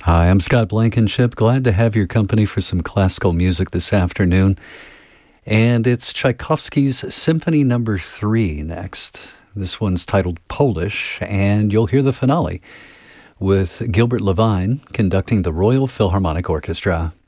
Hi, I'm Scott Blankenship. Glad to have your company for some classical music this afternoon. And it's Tchaikovsky's Symphony Number 3 next. This one's titled Polish, and you'll hear the finale with Gilbert Levine conducting the Royal Philharmonic Orchestra.